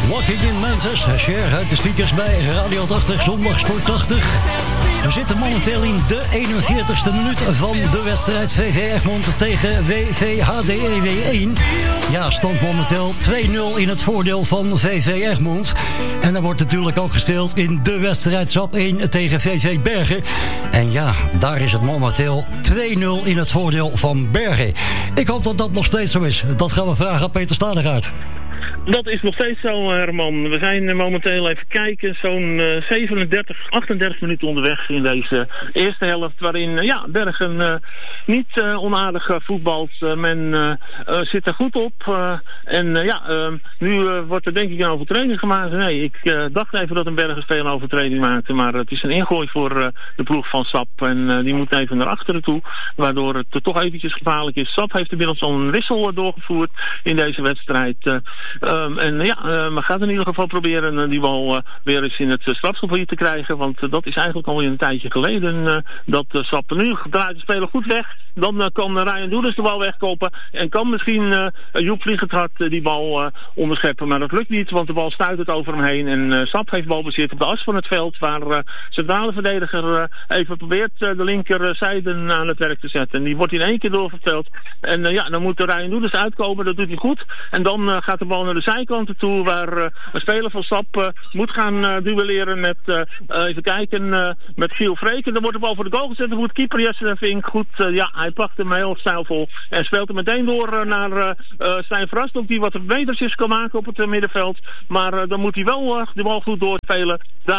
Walking in Memphis, Cher uit de speakers bij Radio 80, Zondagsport 80. We zitten momenteel in de 41ste minuut van de wedstrijd VV Egmond tegen WVHDEW 1. Ja, stand momenteel 2-0 in het voordeel van VV Egmond. En er wordt natuurlijk ook gespeeld in de wedstrijd SAP 1 tegen VV Bergen. En ja, daar is het momenteel 2-0 in het voordeel van Bergen. Ik hoop dat dat nog steeds zo is. Dat gaan we vragen aan Peter Stadegaard. Dat is nog steeds zo, Herman. We zijn momenteel even kijken, zo'n 38 minuten onderweg in deze eerste helft, waarin Bergen niet onaardig voetbalt. Men zit er goed op. Nu wordt er denk ik een overtreding gemaakt. Nee, ik dacht even dat een Bergen-speler een overtreding maakte, maar het is een ingooi voor de ploeg van SAP. En die moet even naar achteren toe, waardoor het toch eventjes gevaarlijk is. SAP heeft inmiddels al een wissel doorgevoerd in deze wedstrijd. Maar gaat in ieder geval proberen die bal weer eens in het strafschopgebied te krijgen. Want dat is eigenlijk alweer een tijdje geleden dat SAP. Nu draait de speler goed weg. Dan kan Ryan Doeders de bal wegkopen. En kan misschien Joep Vliegenthart die bal onderscheppen. Maar dat lukt niet, want de bal stuit het over hem heen. En SAP heeft balbezit op de as van het veld. Waar centrale verdediger even probeert de linkerzijde aan het werk te zetten. En die wordt in één keer doorverteld. En dan moet Ryan Doeders uitkomen. Dat doet hij goed. En dan gaat de bal naar de zijkanten toe, waar een speler van SAP moet gaan duelleren met, even kijken, met Giel Vreken. Dan wordt de bal voor de goal gezet. Dan moet keeper Jesse Vink goed, hij pakt hem heel stijlvol en speelt hem meteen door naar Stijn Verrastok, die wat verbeters kan maken op het middenveld. Maar dan moet hij wel de bal goed doorspelen.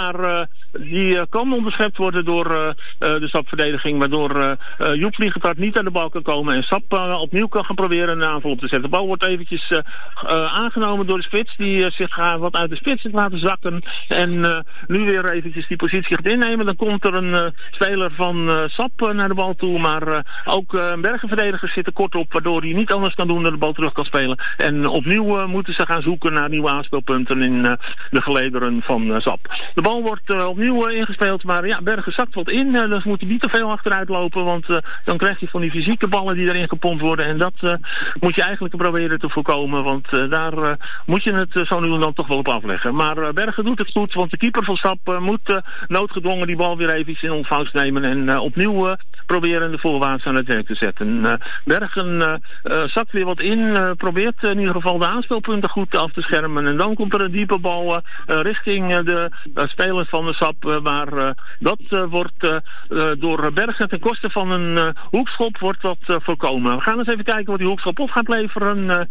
Die kan onderschept worden door de SAP-verdediging, waardoor Joep Vliegenthart niet aan de bal kan komen en SAP opnieuw kan gaan proberen een aanval op te zetten. De bal wordt eventjes aangenomen door de spits, die zich wat uit de spits heeft laten zakken en nu weer eventjes die positie gaat innemen. Dan komt er een speler van SAP naar de bal toe, maar ook een Bergenverdediger zit er kort op, waardoor hij niet anders kan doen dan de bal terug kan spelen. En opnieuw moeten ze gaan zoeken naar nieuwe aanspeelpunten in de gelederen van SAP. De bal wordt opnieuw ingespeeld, maar Bergen zakt wat in. Dan moet hij niet te veel achteruit lopen, want dan krijg je van die fysieke ballen die erin gepompt worden. En dat moet je eigenlijk proberen te voorkomen, want daar moet je het zo nu en dan toch wel op afleggen. Maar Bergen doet het goed, want de keeper van SAP moet noodgedwongen die bal weer even in ontvangst nemen en opnieuw proberen de voorwaarts aan het werk te zetten. Bergen zakt weer wat in, probeert in ieder geval de aanspeelpunten goed af te schermen. En dan komt er een diepe bal richting de spelers van de SAP, maar dat wordt door Bergen ten koste van een hoekschop wordt dat voorkomen. We gaan eens even kijken wat die hoekschop op gaat leveren.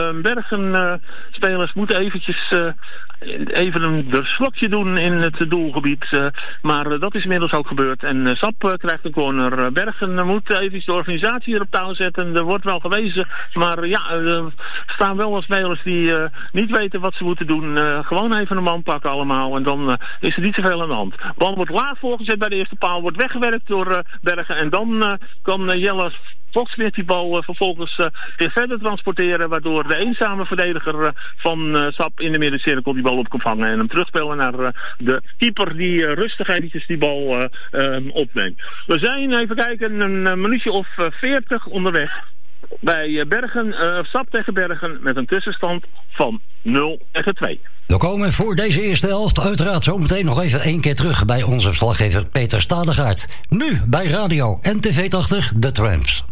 Bergen spelers moeten eventjes even een slokje doen in het doelgebied, maar dat is inmiddels ook gebeurd en SAP krijgt een corner. Bergen moet even de organisatie hier op touw zetten. Er wordt wel gewezen, maar er staan wel wat spelers die niet weten wat ze moeten doen. Gewoon even een man pakken allemaal en dan is er niet zoveel aan de hand. De bal wordt laag voorgezet bij de eerste paal, wordt weggewerkt door Bergen en dan kan Jelle Fox weer die bal vervolgens weer verder transporteren, waardoor de eenzame verdediger van SAP in de middencirkel die bal op kan vangen en hem terugspelen naar de keeper die rustig eventjes die bal opneemt. We zijn, even kijken, een minuutje of 40 onderweg bij SAP tegen Bergen met een tussenstand van 0-2. We komen voor deze eerste helft uiteraard zo meteen nog even 1 keer terug bij onze verslaggever Peter Stadegaard. Nu bij Radio en TV 80, de Tramps.